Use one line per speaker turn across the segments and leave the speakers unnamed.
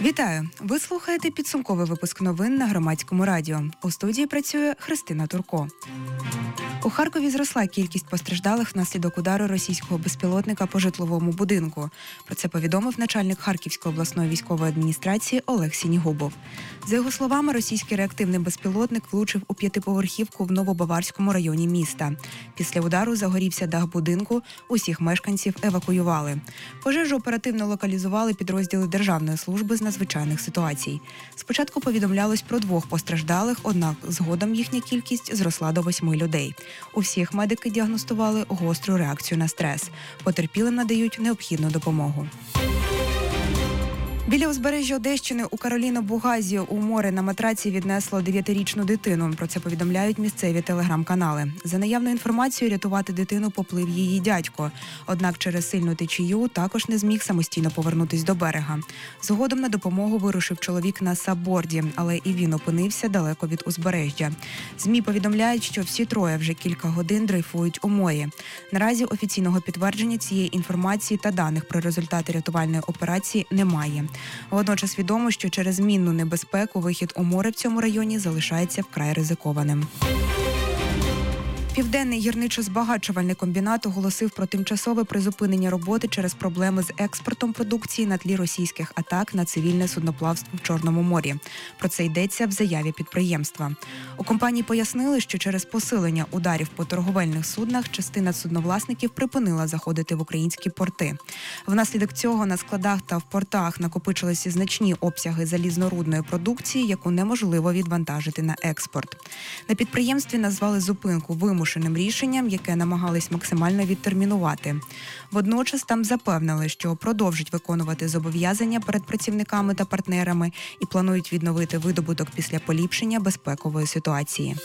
Вітаю! Ви слухаєте підсумковий випуск новин на Громадському радіо. У студії працює Христина Турко. У Харкові зросла кількість постраждалих внаслідок удару російського безпілотника по житловому будинку. Про це повідомив начальник Харківської обласної військової адміністрації Олег Сінігубов. За його словами, російський реактивний безпілотник влучив у п'ятиповерхівку в Новобаварському районі міста. Після удару загорівся дах будинку, усіх мешканців евакуювали. Пожежу оперативно локалізували підрозділи Державної служби з надзвичайних ситуацій. Спочатку повідомлялось про 2 постраждалих, однак згодом їхня кількість зросла до 8 людей. У всіх медики діагностували гостру реакцію на стрес. Потерпілим надають необхідну допомогу. Біля узбережжя Одещини у Кароліно-Бугазі у море на матраці віднесло 9-річну дитину. Про це повідомляють місцеві телеграм-канали. За наявною інформацією, рятувати дитину поплив її дядько. Однак через сильну течію також не зміг самостійно повернутися до берега. Згодом на допомогу вирушив чоловік на сабборді, але і він опинився далеко від узбережжя. ЗМІ повідомляють, що всі троє вже кілька годин дрейфують у морі. Наразі офіційного підтвердження цієї інформації та даних про результати рятувальної операції немає. Водночас відомо, що через мінну небезпеку вихід у море в цьому районі залишається вкрай ризикованим. Південний гірничо-збагачувальний комбінат оголосив про тимчасове призупинення роботи через проблеми з експортом продукції на тлі російських атак на цивільне судноплавство в Чорному морі. Про це йдеться в заяві підприємства. У компанії пояснили, що через посилення ударів по торговельних суднах частина судновласників припинила заходити в українські порти. Внаслідок цього на складах та в портах накопичилися значні обсяги залізнорудної продукції, яку неможливо відвантажити на експорт. На підприємстві назвали зупинку вимушеним рішенням, яке намагались максимально відтермінувати. Водночас там запевнили, що продовжать виконувати зобов'язання перед працівниками та партнерами і планують відновити видобуток після поліпшення безпекової ситуації.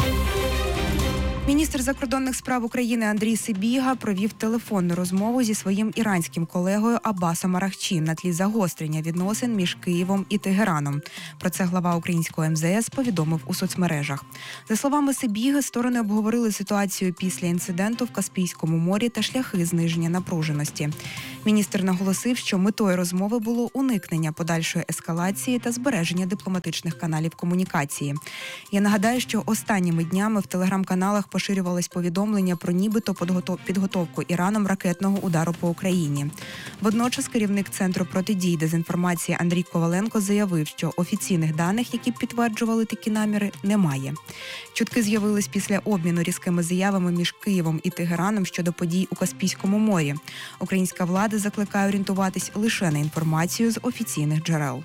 Міністр закордонних справ України Андрій Сибіга провів телефонну розмову зі своїм іранським колегою Аббасом Арахчі на тлі загострення відносин між Києвом і Тегераном. Про це глава українського МЗС повідомив у соцмережах. За словами Сибіги, сторони обговорили ситуацію після інциденту в Каспійському морі та шляхи зниження напруженості. Міністр наголосив, що метою розмови було уникнення подальшої ескалації та збереження дипломатичних каналів комунікації. Я нагадаю, що останніми днями в телеграм-каналах поширювались повідомлення про нібито підготовку Іраном ракетного удару по Україні. Водночас керівник Центру протидії дезінформації Андрій Коваленко заявив, що офіційних даних, які б підтверджували такі наміри, немає. Чутки з'явились після обміну різкими заявами між Києвом і Тегераном щодо подій у Каспійському морі. Українська влада закликає орієнтуватись лише на інформацію з офіційних джерел.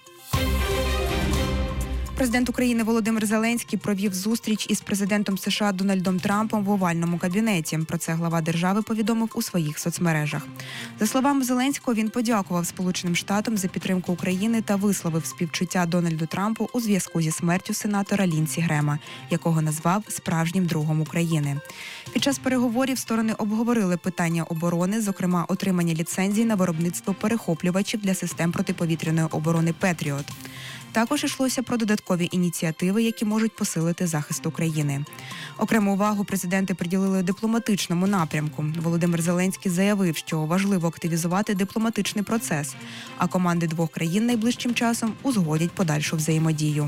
Президент України Володимир Зеленський провів зустріч із президентом США Дональдом Трампом в овальному кабінеті. Про це глава держави повідомив у своїх соцмережах. За словами Зеленського, він подякував Сполученим Штатам за підтримку України та висловив співчуття Дональду Трампу у зв'язку зі смертю сенатора Лінсі Грема, якого назвав справжнім другом України. Під час переговорів сторони обговорили питання оборони, зокрема отримання ліцензій на виробництво перехоплювачів для систем протиповітряної оборони «Петріот». Також йшлося про додаткові ініціативи, які можуть посилити захист України. Окрему увагу президенти приділили дипломатичному напрямку. Володимир Зеленський заявив, що важливо активізувати дипломатичний процес, а команди 2 країн найближчим часом узгодять подальшу взаємодію.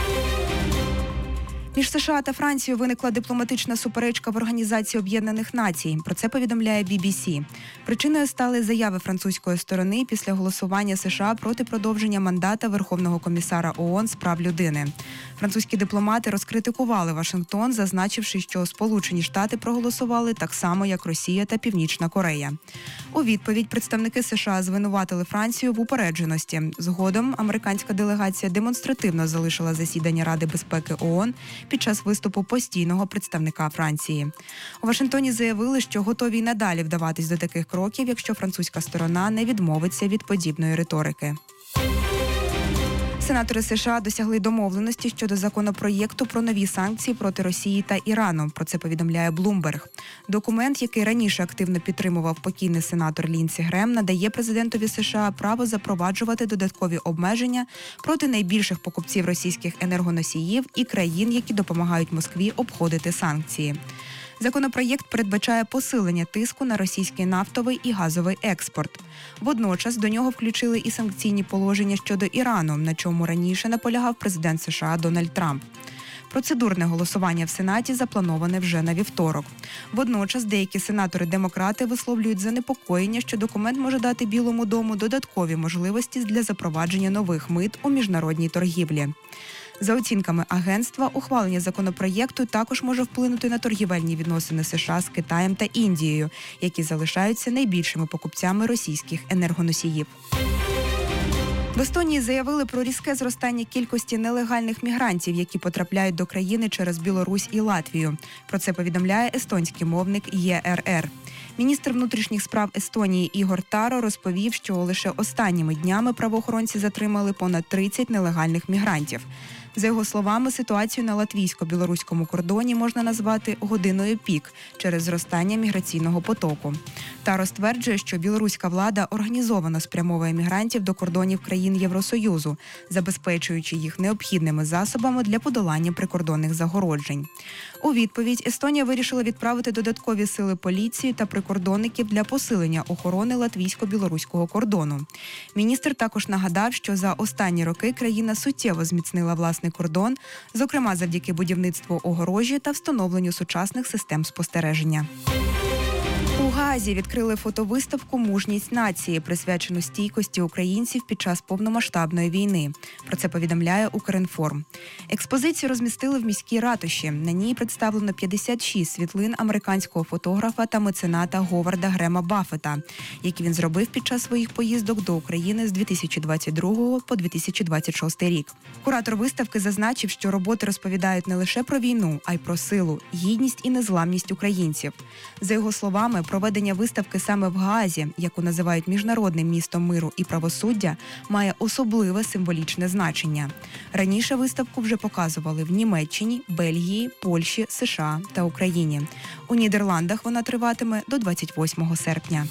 Між США та Францією виникла дипломатична суперечка в Організації Об'єднаних Націй. Про це повідомляє BBC. Причиною стали заяви французької сторони після голосування США проти продовження мандата Верховного комісара ООН з прав людини. Французькі дипломати розкритикували Вашингтон, зазначивши, що Сполучені Штати проголосували так само, як Росія та Північна Корея. У відповідь представники США звинуватили Францію в упередженості. Згодом американська делегація демонстративно залишила засідання Ради безпеки ООН під час виступу постійного представника Франції. У Вашингтоні заявили, що готові й надалі вдаватись до таких кроків, якщо французька сторона не відмовиться від подібної риторики. Сенатори США досягли домовленості щодо законопроєкту про нові санкції проти Росії та Ірану. Про це повідомляє Bloomberg. Документ, який раніше активно підтримував покійний сенатор Лінсі Грем, надає президентові США право запроваджувати додаткові обмеження проти найбільших покупців російських енергоносіїв і країн, які допомагають Москві обходити санкції. Законопроєкт передбачає посилення тиску на російський нафтовий і газовий експорт. Водночас до нього включили і санкційні положення щодо Ірану, на чому раніше наполягав президент США Дональд Трамп. Процедурне голосування в Сенаті заплановане вже на вівторок. Водночас деякі сенатори-демократи висловлюють занепокоєння, що документ може дати Білому дому додаткові можливості для запровадження нових мит у міжнародній торгівлі. За оцінками агентства, ухвалення законопроєкту також може вплинути на торгівельні відносини США з Китаєм та Індією, які залишаються найбільшими покупцями російських енергоносіїв. В Естонії заявили про різке зростання кількості нелегальних мігрантів, які потрапляють до країни через Білорусь і Латвію. Про це повідомляє естонський мовник ЄРР. Міністр внутрішніх справ Естонії Ігор Таро розповів, що лише останніми днями правоохоронці затримали понад 30 нелегальних мігрантів. За його словами, ситуацію на латвійсько-білоруському кордоні можна назвати годиною пік через зростання міграційного потоку. Таро стверджує, що білоруська влада організовано спрямовує мігрантів до кордонів країн Євросоюзу, забезпечуючи їх необхідними засобами для подолання прикордонних загороджень. У відповідь Естонія вирішила відправити додаткові сили поліції та прикордонників для посилення охорони латвійсько-білоруського кордону. Міністр також нагадав, що за останні роки країна суттєво зміцнила власний кордон, зокрема завдяки будівництву огорожі та встановленню сучасних систем спостереження. У Гаазі відкрили фотовиставку «Мужність нації», присвячену стійкості українців під час повномасштабної війни. Про це повідомляє Укрінформ. Експозицію розмістили в міській ратуші. На ній представлено 56 світлин американського фотографа та мецената Говарда Грема Баффета, які він зробив під час своїх поїздок до України з 2022 по 2026 рік. Куратор виставки зазначив, що роботи розповідають не лише про війну, а й про силу, гідність і незламність українців. За його словами, проведення виставки саме в Гаазі, яку називають міжнародним містом миру і правосуддя, має особливе символічне значення. Раніше виставку вже показували в Німеччині, Бельгії, Польщі, США та Україні. У Нідерландах вона триватиме до 28 серпня.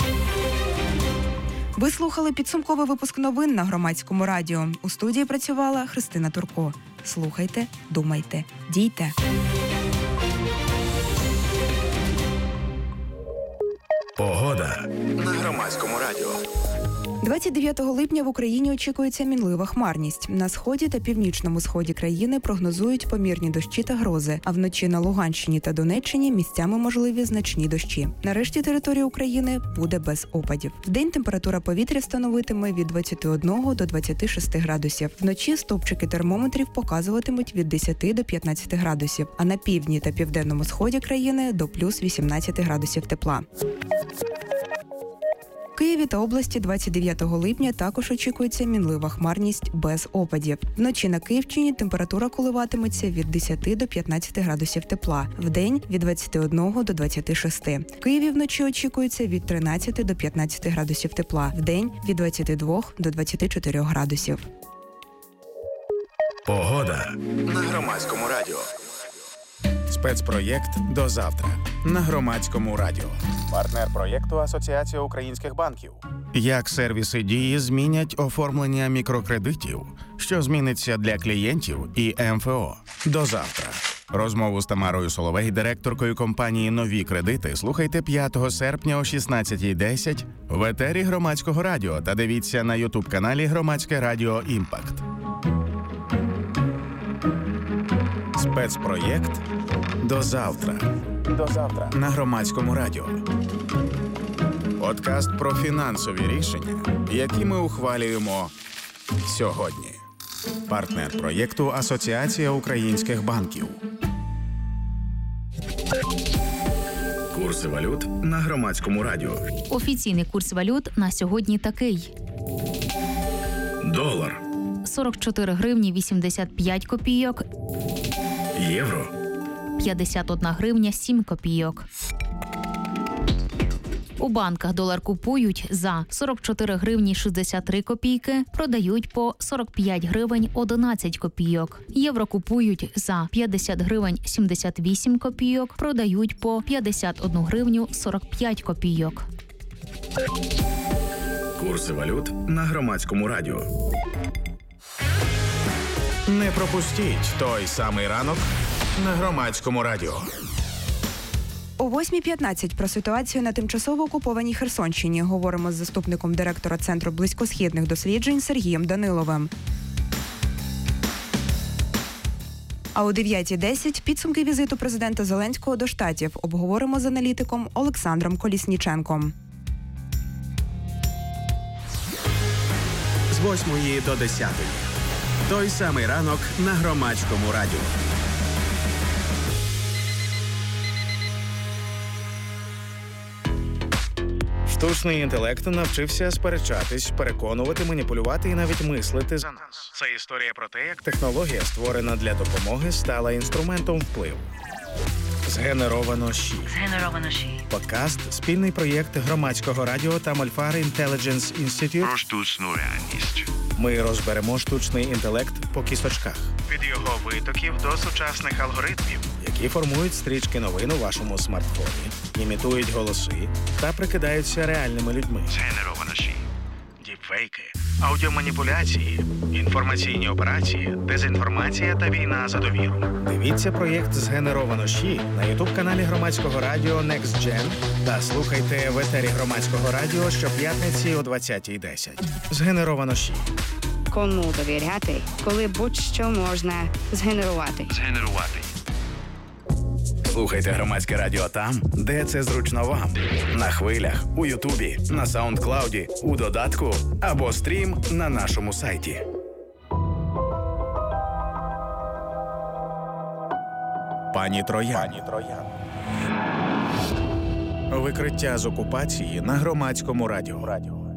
Ви слухали підсумковий випуск новин на Громадському радіо. У студії працювала Христина Турко. Слухайте, думайте, дійте.
Погода на Громадському радіо.
29 липня в Україні очікується мінлива хмарність. На сході та північному сході країни прогнозують помірні дощі та грози, а вночі на Луганщині та Донеччині місцями можливі значні дощі. На решті території України буде без опадів. Вдень температура повітря становитиме від 21 до 26 градусів. Вночі стовпчики термометрів показуватимуть від 10 до 15 градусів, а на півдні та південному сході країни до плюс 18 градусів тепла. В Києві та області 29 липня також очікується мінлива хмарність без опадів. Вночі на Київщині температура коливатиметься від 10 до 15 градусів тепла, вдень – від 21 до 26. В Києві вночі очікується від 13 до 15 градусів тепла, вдень – від 22 до 24 градусів.
Погода на Громадському радіо. Спецпроєкт «До завтра» на Громадському радіо.
Партнер проєкту Асоціація українських банків.
Як сервіси «Дії» змінять оформлення мікрокредитів, що зміниться для клієнтів і МФО. До завтра. Розмову з Тамарою Соловей, директоркою компанії «Нові кредити», слухайте 5 серпня о 16:10 в етері Громадського радіо та дивіться на YouTube-каналі Громадське радіо «Імпакт». Спецпроєкт «До завтра».
До завтра.
На Громадському радіо. Подкаст про фінансові рішення, які ми ухвалюємо сьогодні. Партнер проєкту Асоціація українських банків. Курси валют на Громадському радіо.
Офіційний курс валют на сьогодні такий.
Долар.
44 гривні 85 копійок.
Євро.
51 гривня 7 копійок. У банках долар купують за 44 гривні 63 копійки, продають по 45 гривень 11 копійок. Євро купують за 50 гривень 78 копійок, продають по 51 гривню 45 копійок.
Курси валют на Громадському радіо. Не пропустіть той самий ранок на Громадському радіо.
О 8:15 про ситуацію на тимчасово окупованій Херсонщині говоримо з заступником директора Центру близькосхідних досліджень Сергієм Даниловим. А о 9:10 підсумки візиту президента Зеленського до Штатів обговоримо з аналітиком Олександром Колісніченком.
З 8 до 10. Той самий ранок на Громадському радіо. Штучний інтелект навчився сперечатись, переконувати, маніпулювати і навіть мислити за нас. Це історія про те, як технологія, створена для допомоги, стала інструментом впливу. Згенеровано ЩІ. Подкаст – спільний проєкт Громадського радіо та Мольфар Intelligence Institute
про штучну реальність.
Ми розберемо штучний інтелект по кісточках. Від його витоків до сучасних алгоритмів, які формують стрічки новин у вашому смартфоні, імітують голоси та прикидаються реальними людьми.
Згенеровано ЩІ.
Діпфейки, аудіоманіпуляції, інформаційні операції, дезінформація та війна за довіру. Дивіться проєкт «Згенеровано ЩІ» на ютуб-каналі Громадського радіо Next Gen та слухайте в етері Громадського радіо щоп'ятниці о 20:10. «Згенеровано ЩІ».
Кому довіряти, коли будь-що можна згенерувати.
Слухайте Громадське радіо там, де це зручно вам. На хвилях, у Ютубі, на Саундклауді, у додатку або стрім на нашому сайті. Пані Троян. Викриття з окупації на Громадському радіо.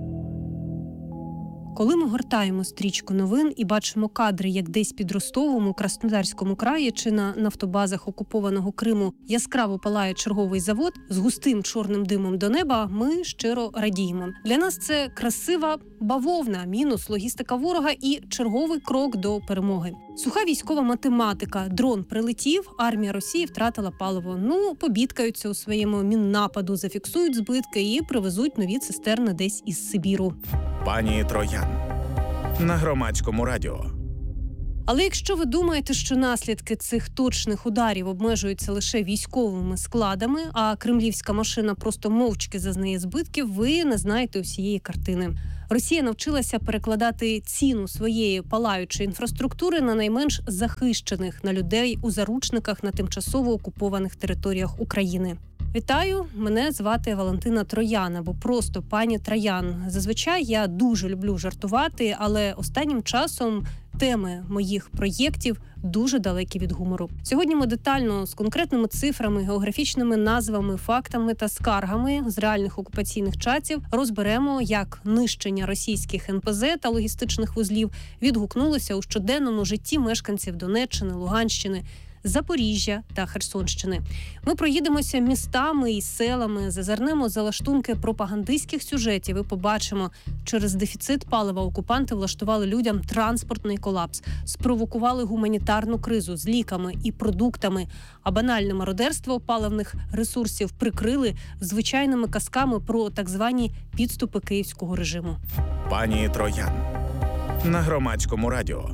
Коли ми гортаємо стрічку новин і бачимо кадри, як десь під Ростовом, у Краснодарському краї чи на нафтобазах окупованого Криму яскраво палає черговий завод з густим чорним димом до неба, ми щиро радіємо. Для нас це красива бавовна, мінус логістика ворога і черговий крок до перемоги. Суха військова математика. Дрон прилетів, армія Росії втратила паливо. Побідкаються у своєму міннападу, зафіксують збитки і привезуть нові цистерни десь із Сибіру.
Пані Троян. На Громадському радіо.
Але якщо ви думаєте, що наслідки цих точних ударів обмежуються лише військовими складами, а кремлівська машина просто мовчки зазнає збитків, ви не знаєте усієї картини. Росія навчилася перекладати ціну своєї палаючої інфраструктури на найменш захищених, на людей у заручниках на тимчасово окупованих територіях України. Вітаю, мене звати Валентина Троян, або просто пані Троян. Зазвичай я дуже люблю жартувати, але останнім часом теми моїх проєктів дуже далекі від гумору. Сьогодні ми детально з конкретними цифрами, географічними назвами, фактами та скаргами з реальних окупаційних чатів розберемо, як нищення російських НПЗ та логістичних вузлів відгукнулося у щоденному житті мешканців Донеччини, Луганщини, Запоріжжя та Херсонщини. Ми проїдемося містами і селами, зазирнемо за лаштунки пропагандистських сюжетів і побачимо, через дефіцит палива окупанти влаштували людям транспортний колапс, спровокували гуманітарну кризу з ліками і продуктами, а банальне мародерство паливних ресурсів прикрили звичайними казками про так звані підступи київського режиму.
Пані Троян. На Громадському радіо.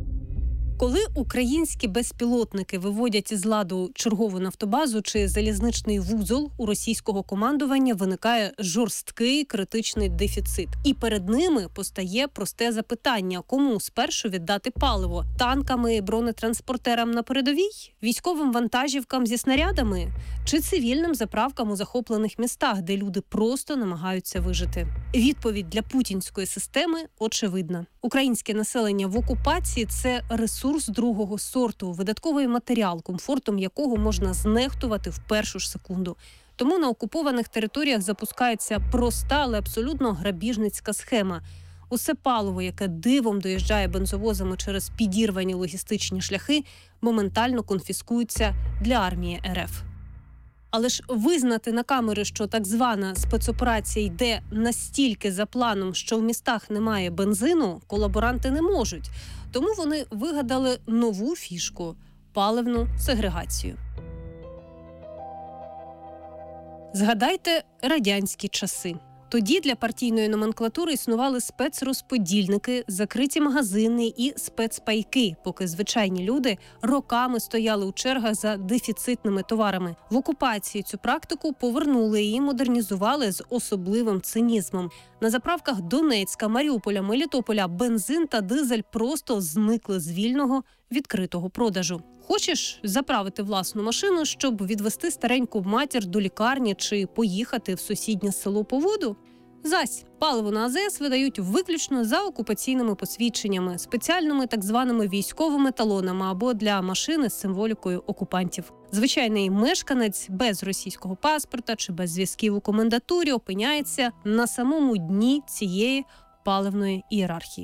Коли українські безпілотники виводять із ладу чергову нафтобазу чи залізничний вузол, у російського командування виникає жорсткий критичний дефіцит. І перед ними постає просте запитання: кому спершу віддати паливо? Танками, бронетранспортерам на передовій? Військовим вантажівкам зі снарядами? Чи цивільним заправкам у захоплених містах, де люди просто намагаються вижити? Відповідь для путінської системи очевидна. Українське населення в окупації – це ресурс другого сорту, видатковий матеріал, комфортом якого можна знехтувати в першу ж секунду. Тому на окупованих територіях запускається проста, але абсолютно грабіжницька схема. Усе паливо, яке дивом доїжджає бензовозами через підірвані логістичні шляхи, моментально конфіскується для армії РФ. Але ж визнати на камери, що так звана спецоперація йде настільки за планом, що в містах немає бензину, колаборанти не можуть. Тому вони вигадали нову фішку – паливну сегрегацію. Згадайте радянські часи. Тоді для партійної номенклатури існували спецрозподільники, закриті магазини і спецпайки, поки звичайні люди роками стояли у чергах за дефіцитними товарами. В окупації цю практику повернули і модернізували з особливим цинізмом. На заправках Донецька, Маріуполя, Мелітополя бензин та дизель просто зникли з вільного відкритого продажу. Хочеш заправити власну машину, щоб відвести стареньку матір до лікарні чи поїхати в сусіднє село по воду? Зась, паливо на АЗС видають виключно за окупаційними посвідченнями, спеціальними так званими військовими талонами або для машини з символікою окупантів. Звичайний мешканець без російського паспорта чи без зв'язків у комендатурі опиняється на самому дні цієї паливної ієрархії.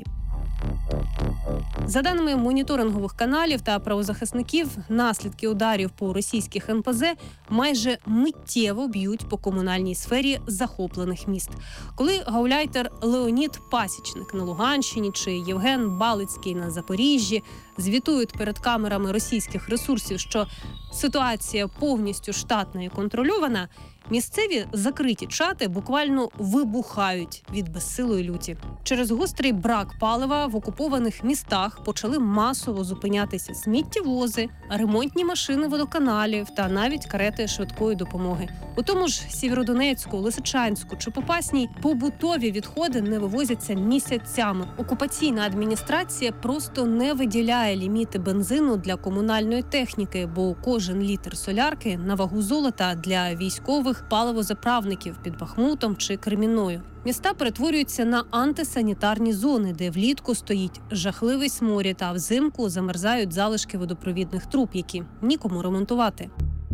За даними моніторингових каналів та правозахисників, наслідки ударів по російських НПЗ майже миттєво б'ють по комунальній сфері захоплених міст. Коли гауляйтер Леонід Пасічник на Луганщині чи Євген Балицький на Запоріжжі звітують перед камерами російських ресурсів, що ситуація повністю штатна і контрольована, місцеві закриті чати буквально вибухають від безсилої люті. Через гострий брак палива в окупованих містах почали масово зупинятися сміттєвози, ремонтні машини водоканалів та навіть карети швидкої допомоги. У тому ж Сєвєродонецьку, Лисичанську чи Попасній побутові відходи не вивозяться місяцями. Окупаційна адміністрація просто не виділяє ліміти бензину для комунальної техніки, бо кожен літр солярки на вагу золота для військових паливозаправників під Бахмутом чи Кремінною. Міста перетворюються на антисанітарні зони, де влітку стоїть жахливий сморід, а взимку замерзають залишки водопровідних труб, які нікому ремонтувати.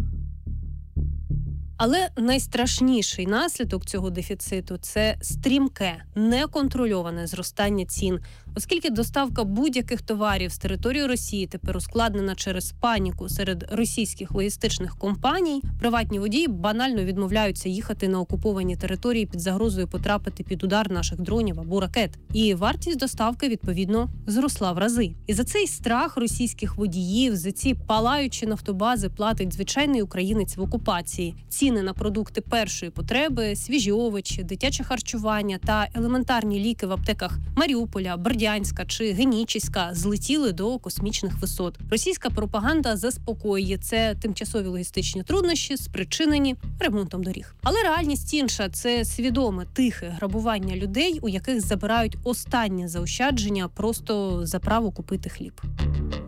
Але найстрашніший наслідок цього дефіциту – це стрімке, неконтрольоване зростання цін. Оскільки доставка будь-яких товарів з території Росії тепер ускладнена через паніку серед російських логістичних компаній, приватні водії банально відмовляються їхати на окуповані території під загрозою потрапити під удар наших дронів або ракет. І вартість доставки, відповідно, зросла в рази. І за цей страх російських водіїв, за ці палаючі нафтобази платить звичайний українець в окупації. Ціни на продукти першої потреби, свіжі овочі, дитяче харчування та елементарні ліки в аптеках Маріуполя, Бердянська чи Генічеська злетіли до космічних висот. Російська пропаганда заспокоює, це тимчасові логістичні труднощі, спричинені ремонтом доріг. Але реальність інша – це свідоме, тихе грабування людей, у яких забирають останнє заощадження просто за право купити хліб.